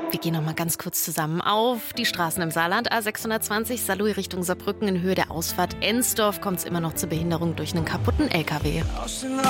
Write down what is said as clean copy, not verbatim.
Wir gehen noch mal ganz kurz zusammen auf die Straßen im Saarland. A620 Saarlouis Richtung Saarbrücken in Höhe der Ausfahrt Ensdorf kommt es immer noch zur Behinderung durch einen kaputten LKW.